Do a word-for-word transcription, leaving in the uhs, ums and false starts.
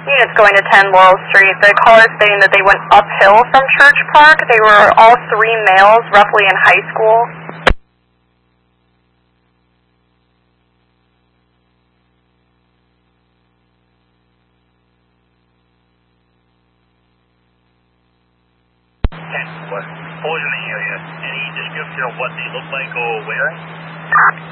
Units going to ten Laurel Street. The caller stating that they went uphill from Church Park. They were all three males, roughly in high school. Okay, what? What was in the area? Any description of what they look like or wearing?